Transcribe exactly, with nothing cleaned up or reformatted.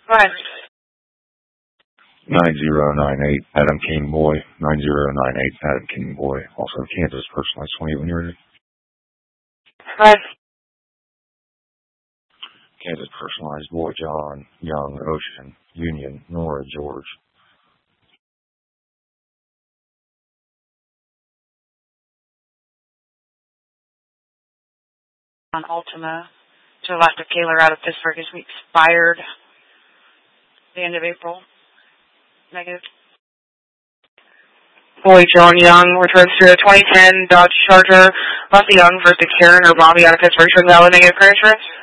Right. nine zero nine eight, Adam King Boy. nine zero nine eight, Adam King Boy. Also Kansas personalized twenty-eight when you're ready. Right. Kansas personalized Boy John, Young, Ocean, Union, Nora, George. On Ultima to Electric Kaler out of Pittsburgh is expired the end of April. Negative. Boy John Young returns to a twenty ten Dodge Charger. Rusty Young versus Karen or Bobby out of Pittsburgh for valid negative clearance.